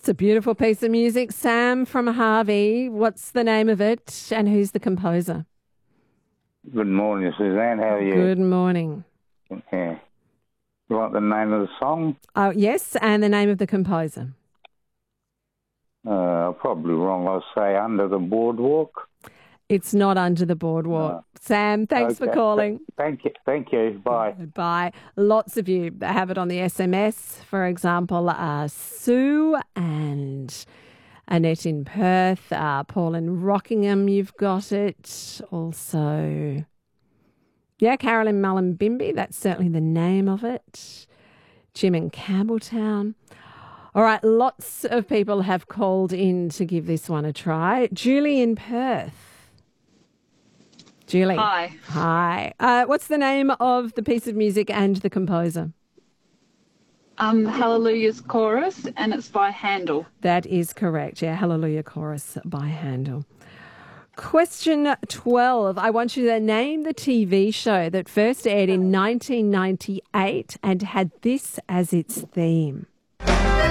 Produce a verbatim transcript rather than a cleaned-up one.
It's a beautiful piece of music. Sam from Harvey, what's the name of it and who's the composer? Good morning, Suzanne. How are you? Good morning. Yeah. You want the name of the song? Oh, yes, and the name of the composer. Uh, probably wrong. I'll say Under the Boardwalk. It's not Under the Boardwalk. No. Sam, thanks Okay. for calling. Thank you. Thank you. Bye. Bye. Lots of you have it on the S M S. For example, uh, Sue and Annette in Perth, uh, Paul in Rockingham, you've got it. Also, yeah, Carolyn Mullumbimby, that's certainly the name of it. Jim in Campbelltown. All right, lots of people have called in to give this one a try. Julie in Perth. Julie. Hi. Hi. Uh, what's the name of the piece of music and the composer? Um, Hallelujah's Chorus, and it's by Handel. That is correct. Yeah, Hallelujah Chorus by Handel. Question twelve. I want you to name the T V show that first aired in nineteen ninety-eight and had this as its theme.